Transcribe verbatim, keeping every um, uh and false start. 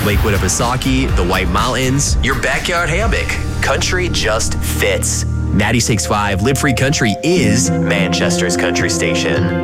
Lakewood Apisaki, the White Mountains, your backyard hammock. Country just fits. ninety-six point five Live Free Country is Manchester's country station.